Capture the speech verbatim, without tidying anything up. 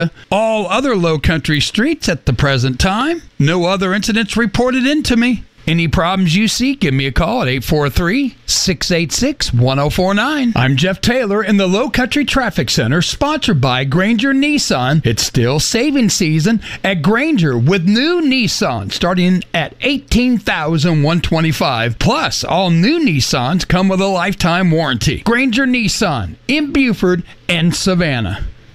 All other low country streets at the present time. No other incidents reported into me. Any problems you see, give me a call at eight four three, six eight six, one zero four nine. I'm Jeff Taylor in the Low Country Traffic Center, sponsored by Granger Nissan. It's still saving season at Granger with new Nissan starting at eighteen thousand one hundred twenty-five dollars. Plus, all new Nissans come with a lifetime warranty. Granger Nissan in Buford and Savannah.